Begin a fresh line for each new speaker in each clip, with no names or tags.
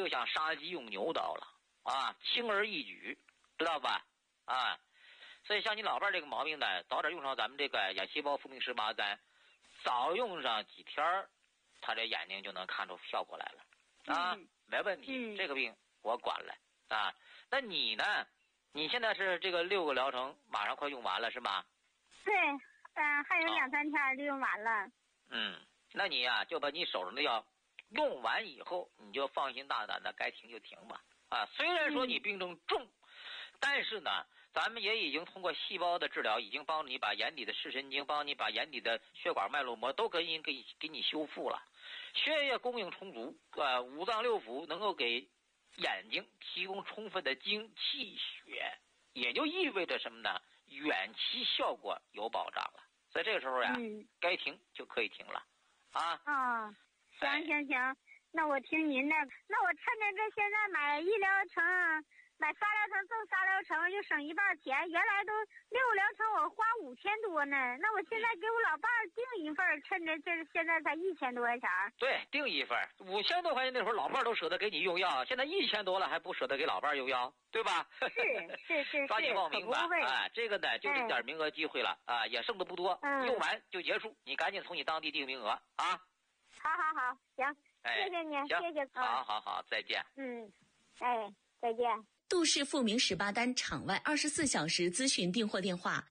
就像杀鸡用牛刀了啊，轻而易举，知道吧？啊，所以像你老伴这个毛病呢，早点用上咱们这个眼细胞复明18丹，早用上几天，他这眼睛就能看出效果来了啊，没问题，这个病我管了啊。那你呢？你现在是这个6个疗程马上快用完了是吗？
对，还有2、3天就用完了。
那你呀，就把你手上的药用完以后，你就放心大胆的该停就停吧。啊，虽然说你病症重，但是呢，咱们也已经通过细胞的治疗，已经帮你把眼底的视神经，帮你把眼底的血管脉络膜都给你修复了，血液供应充足，五脏六腑能够给眼睛提供充分的精气血，也就意味着什么呢？远期效果有保障了。所以这个时候呀，该停就可以停了。啊，
行，那我听您的。那我趁着这现在买1疗程，买3疗程赠3疗程，就省一半钱。原来都6疗程我花5000多呢，那我现在给我老伴儿订一份，趁着这现在才1000多块钱。对，
订一份5000多块钱，那会儿老伴儿都舍得给你用药，现在1000多了还不舍得给老伴儿用药，对吧？
是，
抓紧报名吧！啊，这个呢就这点名额机会了啊，也剩的不多，用完就结束，你赶紧从你当地订名额啊！
好，行，谢谢您，谢谢。
好，再见。
再见。
杜氏复明18丹场外24小时咨询订货电话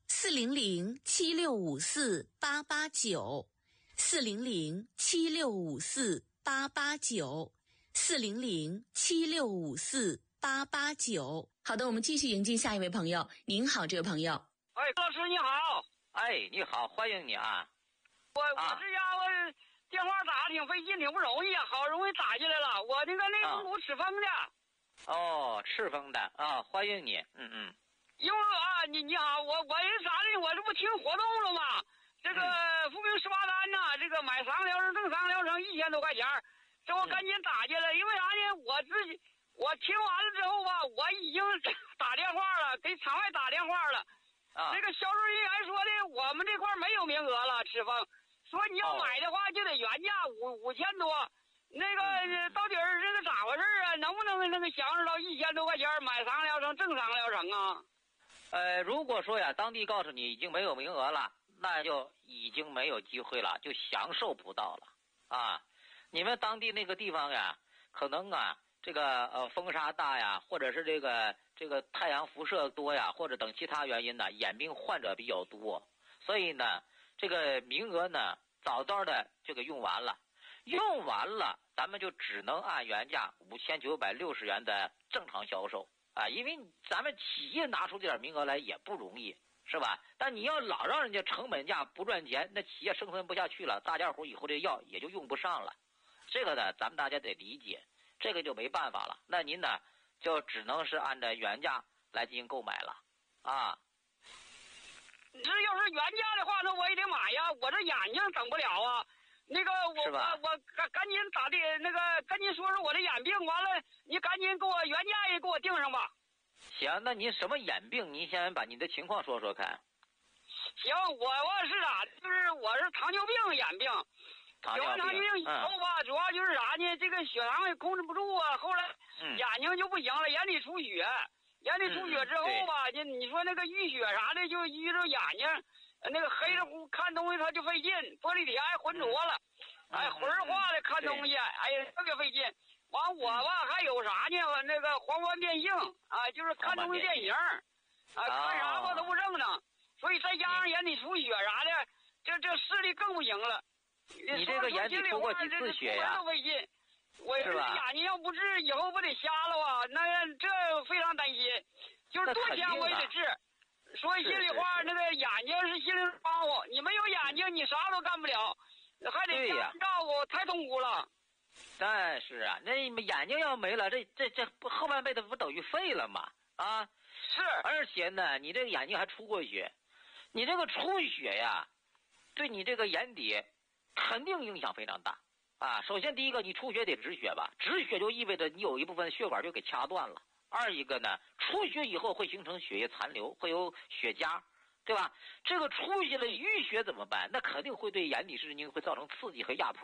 ：400-7654-889 400-7654-889 400-7654-889。好的，我们继续迎接下一位朋友。您好，这位朋友。
老师你好。
你好，欢迎你啊。
我这家伙电话打得挺费劲，挺不容易啊，好容易打进来了。我那个内蒙古赤峰的。
赤峰的啊，欢迎你。
因为你好，我是啥的？我这不听活动了吗？这个复明18丹呐，这个买3个疗程赠3个疗程1000多块钱，这我赶紧打进来。因为啥呢？我听完了之后吧，我已经打电话了，给场外打电话了。这个销售人员说的，我们这块没有名额了，赤峰。说你要买的话就得原价5000多，那个到底是这个咋回事啊？能不能那个享受到1000多块钱买3个疗程赠3个疗程啊？
如果说呀，当地告诉你已经没有名额了，那就已经没有机会了，就享受不到了啊！你们当地那个地方呀，可能啊，这个风沙大呀，或者是这个太阳辐射多呀，或者等其他原因呢，眼病患者比较多，所以呢。这个名额呢，早的就给用完了，咱们就只能按原价5960元的正常销售啊，因为咱们企业拿出这点名额来也不容易，是吧？但你要老让人家成本价不赚钱，那企业生存不下去了，大家伙以后这药也就用不上了。这个呢，咱们大家得理解，这个就没办法了。那您呢，就只能是按照原价来进行购买了啊。
这要是原价的话，那我也得买呀，我这眼睛等不了啊。那个我赶紧咋的？那个赶紧说我的眼病，完了你赶紧给我原价也给我订上吧。
行，那您什么眼病？您先把您的情况说说看。
行，我是啥？就是我是糖尿病眼病。糖尿病以后吧，主要就是啥呢？这个血糖也控制不住啊，后来眼睛就不行了，眼里出血。眼里出血之后吧，你说那个淤血啥的，就淤着眼睛，那个黑的乎看东西它就费劲，玻璃体还浑浊了，浑化的看东西，特别费劲。完我吧还有啥呢？那个黄斑变性啊，就是看东西变形，看啥吧都不正当，所以再加上眼里出血啥的，这视力更不行了。
你这个眼底出过几次血呀？
费劲。我这眼睛要不治，以后不得瞎了啊？那这非常担心，就是多钱我也得治。说心里话，那个眼睛是心灵帮我，你没有眼睛，你啥都干不了，还得家人照顾，太痛苦了。
但是啊，那眼睛要没了，这后半辈子不等于废了吗？啊，
是。
而且呢，你这个眼睛还出过血，你这个出血呀，对你这个眼底肯定影响非常大。首先第一个，你出血得止血吧，止血就意味着你有一部分血管就给掐断了。二一个呢，出血以后会形成血液残留，会有血痂，对吧？这个出血了淤血怎么办？那肯定会对眼底视神经会造成刺激和压迫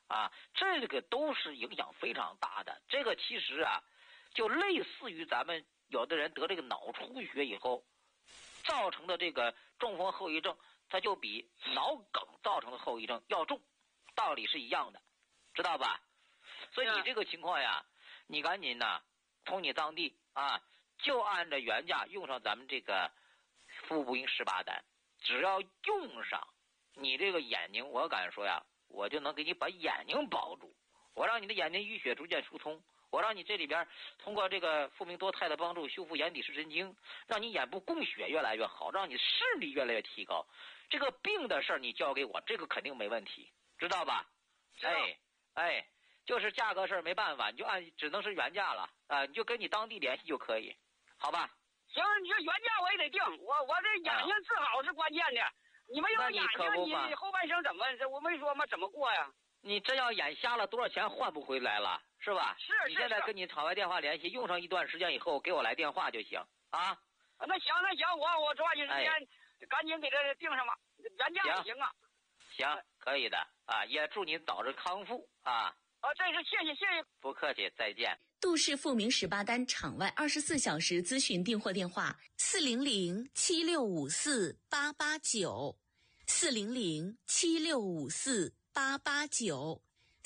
啊，这个都是影响非常大的。这个其实啊，就类似于咱们有的人得这个脑出血以后造成的这个中风后遗症，它就比脑梗造成的后遗症要重，道理是一样的，知道吧？所以你这个情况呀，你赶紧呢，从你当地啊，就按照原价用上咱们这个腹部音18丹，只要用上，你这个眼睛，我敢说呀，我就能给你把眼睛保住，我让你的眼睛淤血逐渐疏通，我让你这里边通过这个复明多肽的帮助修复眼底视神经，让你眼部供血越来越好，让你视力越来越提高。这个病的事儿你交给我，这个肯定没问题，知道吧？哎，就是价格事儿没办法，你就只能是原价了啊，你就跟你当地联系就可以，好吧？
行，你这原价我也得定，我这眼睛治好是关键的。你没有眼睛，你后半生怎么？我没说吗？怎么过呀？
你真要眼瞎了，多少钱换不回来了，是吧？
是。
你现在跟你场外电话联系，用上一段时间以后给我来电话就行啊。
那行，我抓紧时间，赶紧给他定上吧，原价也行啊。
行，可以的啊，也祝你早日康复啊。
这是谢谢。
不客气，再见。
杜氏复明18丹场外24小时咨询订货电话400-7654-889 400-7654-889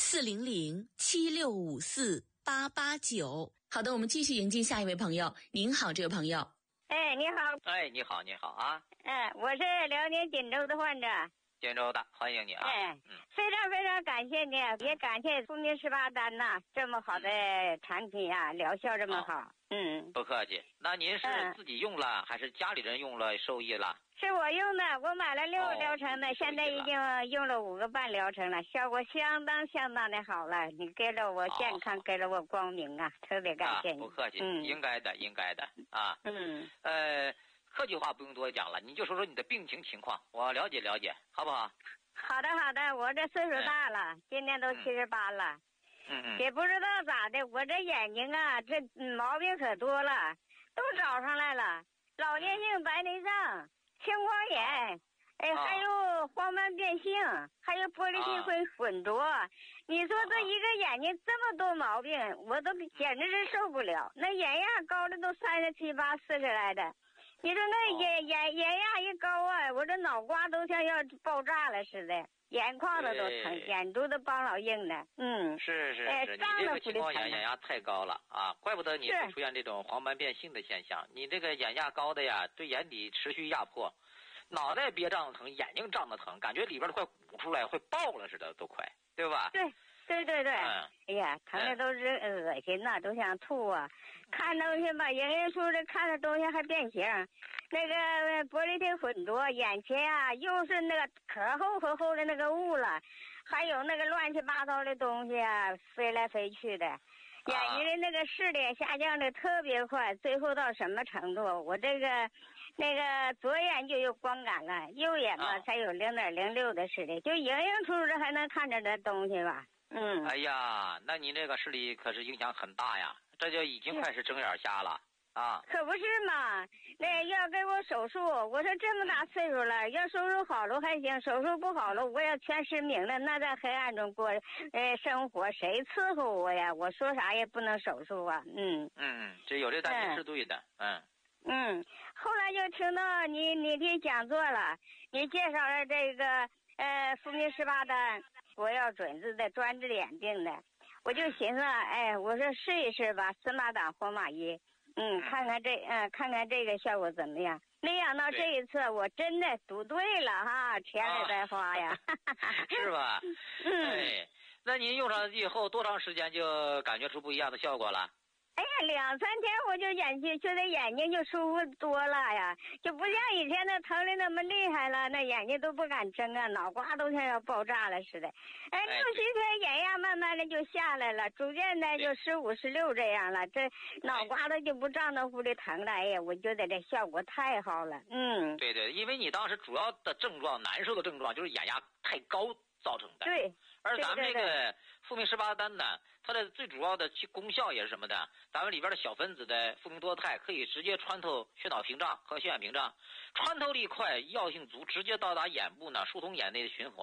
400-7654-889。好的，我们继续迎接下一位朋友。您好，这位朋友。
哎，你好。
哎，你好啊。
我是辽宁锦州的患者。
锦州的，欢迎你啊！
非常非常感谢你，也感谢复明18丹呐，这么好的产品啊，疗效这么好。
不客气。那您是自己用了，还是家里人用了受益了？
是我用的，我买了6个疗程的，现在已经用了5个半疗程了，效果相当的好了。你给了我健康，给了我光明啊，特别感谢你。
不客气，应该的啊。客气话不用多讲了，你就说说你的病情情况，我了解了解，好不好？
好的，我这岁数大了，今年都78了。也不知道咋的，我这眼睛啊，这毛病可多了，都找上来了。老年性白内障、青光眼，还有黄斑变性，还有玻璃体会混浊。你说这一个眼睛这么多毛病，我都简直是受不了。那眼压高的都37、8、40来的。你说那眼压一高啊，我这脑瓜都像要爆炸了似的，眼眶子都疼，眼珠子帮老硬的。
是，你这个青光眼压太高了啊，怪不得你会出现这种黄斑变性的现象。你这个眼压高的呀，对眼底持续压迫，脑袋憋胀的疼，眼睛胀的疼，感觉里边都快鼓出来，会爆了似的，都快，对吧？
对。哎呀，疼的都是恶心呐，都想吐啊！看东西吧，人说这看的东西还变形，那个玻璃体混浊，眼前啊又是那个可厚的那个雾了，还有那个乱七八糟的东西啊飞来飞去的，眼睛的那个视力下降的特别快，最后到什么程度？我这个那个左眼就有光感了，右眼嘛才有0.06的视力，就影出着还能看着这东西吧。
哎呀，那您这个视力可是影响很大呀，这就已经快是睁眼瞎了啊！
可不是嘛，那要给我手术，我说这么大岁数了，要手术好了还行，手术不好了，我要全失明了，那在黑暗中过生活，谁伺候我呀？我说啥也不能手术啊。
这有这担心是对的。
后来就听到你的讲座了，你介绍了这个复明18丹。我要准治的专治眼病的，我就寻思，我说试一试吧，司马党活马医，看看这个效果怎么样。没想到这一次我真的赌对了哈，钱也白花呀。
是吧？那您用上以后多长时间就感觉出不一样的效果了？
哎呀，2-3天我就觉得眼睛就舒服多了呀，就不像以前那疼的那么厉害了，那眼睛都不敢睁啊，脑瓜都像要爆炸了似的。6-7天眼压慢慢的就下来了，逐渐的就15、16这样了，这脑瓜子就不胀得乎的疼了。哎呀，我觉得这效果太好了。
对，因为你当时主要的症状，难受的症状就是眼压太高造成的。
对。
而咱们这个复明18丹呢，它的最主要的功效也是什么的？咱们里边的小分子的复明多肽可以直接穿透血脑屏障和血眼屏障，穿透力快，药性足，直接到达眼部呢，疏通眼内的循环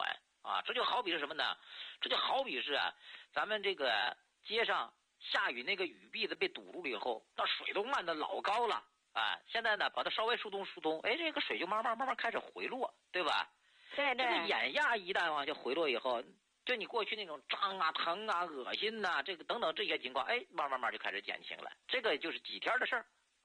啊，这就好比是什么呢？这就好比是啊，咱们这个街上下雨那个雨篦子被堵住了以后，那水都漫得老高了啊。现在呢，把它稍微疏通疏通，哎，这个水就慢慢开始回落，对吧？
对对。
这个眼压一旦往下回落以后，就你过去那种胀啊、疼啊、恶心呐、这个等等这些情况，哎，慢慢就开始减轻了。这个就是几天的事儿